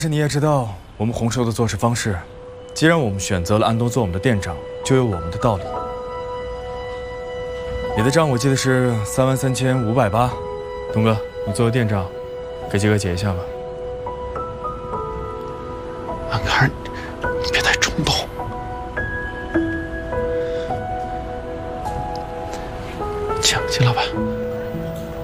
是你也知道我们红寿的做事方式，既然我们选择了安东做我们的店长，就有我们的道理。你的账我记得是33580，东哥，你作为店长，给几个结一下吧。 安凯尔，你别太冲动。请老板。